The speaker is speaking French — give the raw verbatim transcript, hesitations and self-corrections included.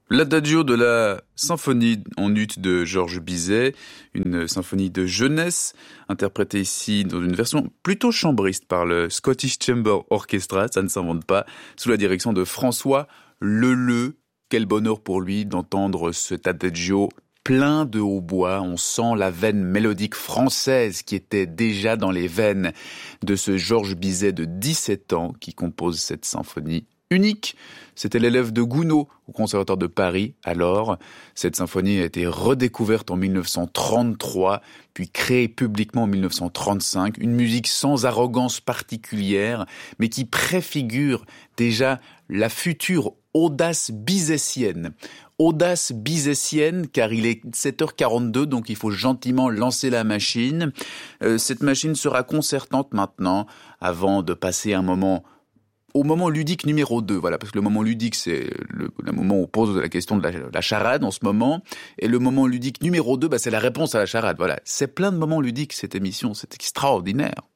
L'adagio de la symphonie en ut de Georges Bizet, une symphonie de jeunesse, interprétée ici dans une version plutôt chambriste par le Scottish Chamber Orchestra, ça ne s'invente pas, sous la direction de François Leleux. Quel bonheur pour lui d'entendre cet adagio plein de hautbois. On sent la veine mélodique française qui était déjà dans les veines de ce Georges Bizet de dix-sept ans qui compose cette symphonie unique. C'était l'élève de Gounod au Conservatoire de Paris. Alors, cette symphonie a été redécouverte en mille neuf cent trente-trois, puis créée publiquement en mille neuf cent trente-cinq. Une musique sans arrogance particulière, mais qui préfigure déjà la future audace bizetienne. Audace bizetienne, car il est sept heures quarante-deux, donc il faut gentiment lancer la machine. Euh, cette machine sera concertante maintenant, avant de passer un moment au moment ludique numéro deux, voilà, parce que le moment ludique, c'est le, le moment où on pose la question de la, la charade en ce moment, et le moment ludique numéro deux, bah, c'est la réponse à la charade, voilà. C'est plein de moments ludiques, cette émission, c'est extraordinaire.